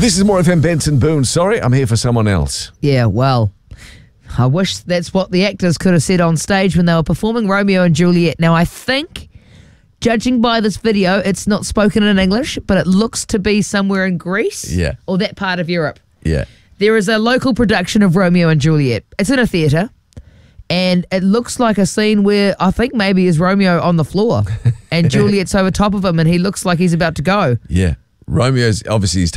This is More FM, Benson Boone. Sorry, I'm here for someone else. Yeah, well, I wish that's what the actors could have said on stage when they were performing Romeo and Juliet. Now, I think, judging by this video, it's not spoken in English, but it looks to be somewhere in Greece. Yeah. Or that part of Europe. Yeah. There is a local production of Romeo and Juliet. It's in a theatre. And it looks like a scene where I think maybe is Romeo on the floor and Juliet's over top of him and he looks like he's about to go. Yeah. Romeo's obviously...